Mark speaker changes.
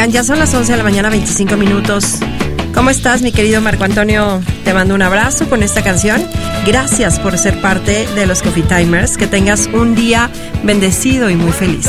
Speaker 1: Oigan, ya son las 11 de la mañana, 25 minutos. ¿Cómo estás, mi querido Marco Antonio? Te mando un abrazo con esta canción. Gracias por ser parte de los Coffee Timers. Que tengas un día bendecido y muy feliz.